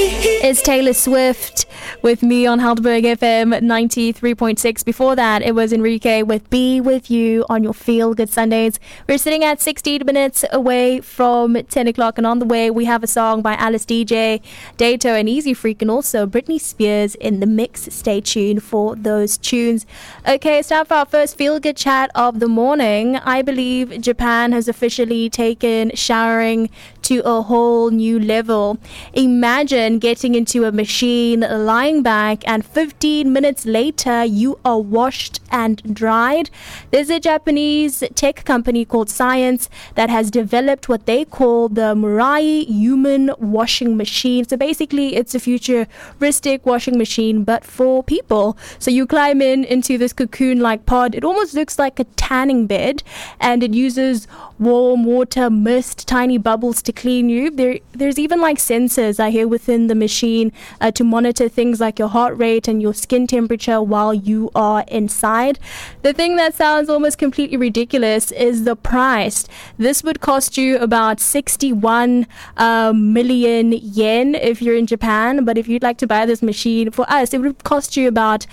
It's Taylor Swift with me on Helderberg FM 93.6. Before that, it was Enrique with Be With You on your Feel Good Sundays. We're sitting at 16 minutes away from 10 o'clock, and on the way, we have a song by Alice DJ, Dato, and Easy Freak, and also Britney Spears in the mix. Stay tuned for those tunes. Okay, it's time for our first Feel Good chat of the morning. I believe Japan has officially taken showering to a whole new level. Imagine getting into a machine, lying back, and 15 minutes later you are washed and dried. There's a Japanese tech company called Science that has developed what they call the Mirai human washing machine. So basically it's a futuristic washing machine but for people. So you climb into this cocoon-like pod. It almost looks like a tanning bed, and it uses warm water, mist, tiny bubbles to clean you. There's even like sensors I hear within the machine to monitor things like your heart rate and your skin temperature while you are inside. The thing that sounds almost completely ridiculous is the price. This would cost you about 61 million yen if you're in Japan, but if you'd like to buy this machine, for us it would cost you about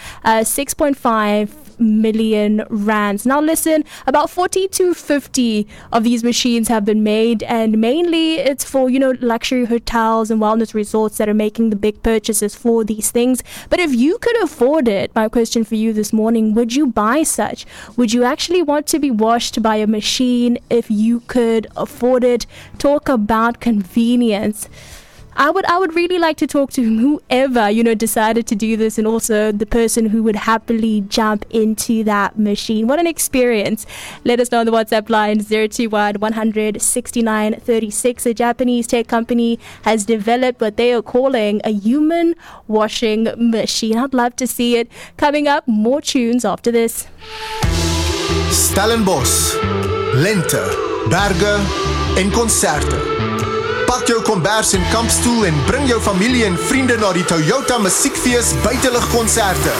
6.5 million rands. Now listen, about 40 to 50 of these machines have been made, and mainly it's for, luxury hotels and wellness resorts that are making the big purchases for these things. But if you could afford it, my question for you this morning, would you buy such? Would you actually want to be washed by a machine if you could afford it? Talk about convenience. I would really like to talk to whoever, decided to do this, and also the person who would happily jump into that machine. What an experience. Let us know on the WhatsApp line 021 100 69 36. A Japanese tech company has developed what they are calling a human washing machine. I'd love to see it. Coming up, more tunes after this. Stellenbosch, lente, berge en konserte. Pak jou kombers en kampstoel en bring jou familie en vriende na die Toyota Musiekfees buiteligkonserte.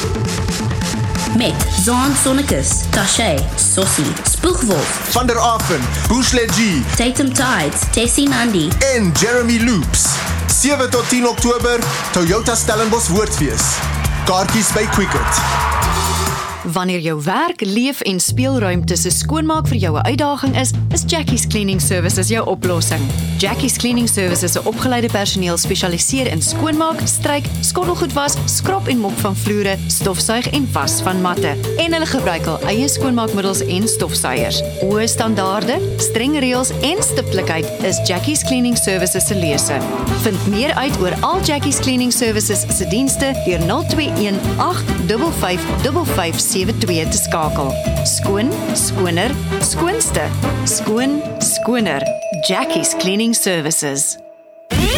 Met Zaan Sonnekus, Tashay, Sossie, Spoegwolf, Van der Affen, Boosledjie, Tatum Tides, Tessie Nandi en Jeremy Loops. 7 tot 10 Oktober, Toyota Stellenbosch Woordfees. Kaartjies by Quicket. Wanneer jou werk, leef en speelruimtes se skoonmaak vir jou 'n uitdaging is Jackie's Cleaning Services jou oplossing. Jackie's Cleaning Services se opgeleide personeel spesialiseer in skoonmaak, stryk, skottelgoed was, skrap en mop van vloere, stofsuig en was van matte. En hulle gebruik al eie skoonmaakmiddels en stofsuiers. Hoë standaarde, streng reëls en stiptelikheid is Jackie's Cleaning Services se lese. Vind meer uit oor al Jackie's Cleaning Services se dienste deur 021 855 5572 te skakel. Skoon, skoner, skoonste. Skoon, skoner. Jackie's Cleaning Services.